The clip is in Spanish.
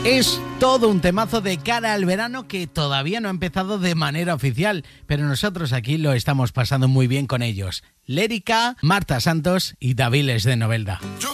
Es todo un temazo de cara al verano que todavía no ha empezado de manera oficial, pero nosotros aquí lo estamos pasando muy bien con ellos. Lérica, Marta Santos y Daviles de Novelda. Yo